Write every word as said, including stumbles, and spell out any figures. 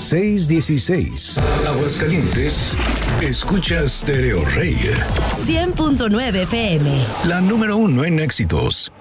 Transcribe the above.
seiscientos dieciséis. Aguascalientes, escucha Stereo Rey. cien punto nueve F M. La número uno en éxitos.